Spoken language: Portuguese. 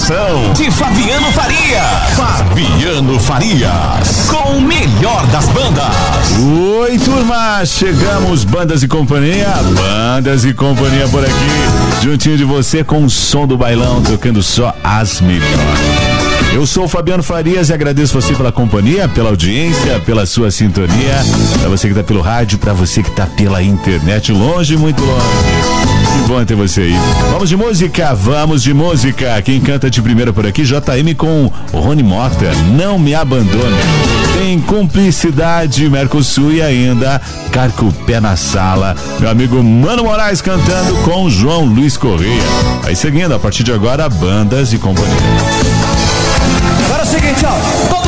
Apresentação de Fabiano Faria. Fabiano Farias, com o melhor das bandas. Oi, turma, chegamos, Bandas e Companhia por aqui, juntinho de você com o som do bailão, tocando só as melhores. Eu sou o Fabiano Farias e agradeço você pela companhia, pela audiência, pela sua sintonia, pra você que tá pelo rádio, pra você que tá pela internet, longe, muito longe. Que bom ter você aí. Vamos de música. Quem canta de primeira por aqui, JM com Rony Mota, Não Me Abandone. Tem Cumplicidade, Mercosul e ainda Carca o Pé na Sala. Meu amigo Mano Moraes cantando com João Luiz Correia. Aí seguindo, a partir de agora, Bandas e Companhia. Agora é o seguinte, ó.